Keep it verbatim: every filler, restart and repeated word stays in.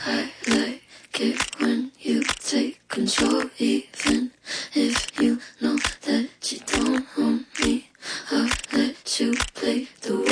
I like it when you take control, even if you know that you don't own me. I'll let you play the